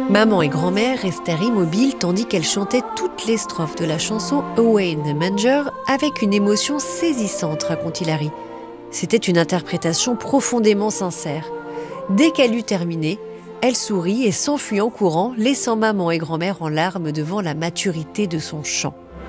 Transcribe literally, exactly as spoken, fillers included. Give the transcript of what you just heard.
Maman et grand-mère restèrent immobiles tandis qu'elles chantaient toutes les strophes de la chanson Away in the Manger avec une émotion saisissante, raconte Hilary. C'était une interprétation profondément sincère. Dès qu'elle eut terminé, elle sourit et s'enfuit en courant, laissant maman et grand-mère en larmes devant la maturité de son chant.